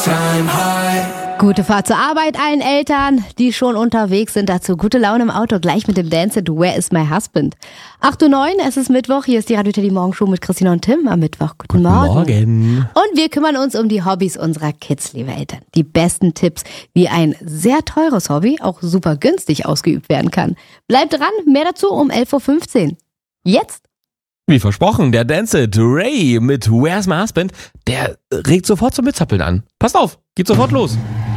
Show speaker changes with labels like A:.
A: Gute Fahrt zur Arbeit allen Eltern, die schon unterwegs sind. Dazu gute Laune im Auto, gleich mit dem Dance It, Where is my husband? 8:09 Uhr, es ist Mittwoch, hier ist die Radio Teddy Morgenshow mit Christina und Tim am Mittwoch. Guten Morgen. Und wir kümmern uns um die Hobbys unserer Kids, liebe Eltern. Die besten Tipps, wie ein sehr teures Hobby auch super günstig ausgeübt werden kann. Bleibt dran, mehr dazu um 11:15 Uhr. Jetzt?
B: Wie versprochen, der Dance It, Ray mit Where's My Husband, der regt sofort zum Mitzappeln an. Passt auf, geht sofort los.